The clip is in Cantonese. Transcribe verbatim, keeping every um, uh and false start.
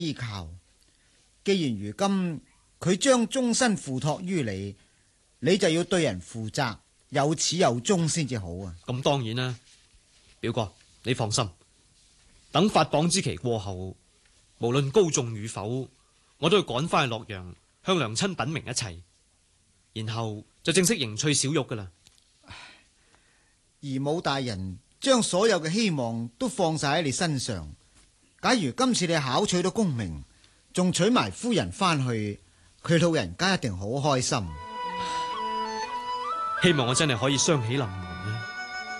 依靠。既然如今佢將終身付託於你，你就要對人負責，有始有終先至好啊！ 咁當然啦，表哥你放心，等發榜之期過後，無論高中與否，我都要趕翻去洛陽向娘親稟明一切，然後就正式迎娶小玉噶啦。 姨母大人將所有嘅希望都放晒喺你身上，假如今次你考取到功名，仲娶埋夫人翻去，佢老人家一定好開心。 希望我真係可以雙喜臨門。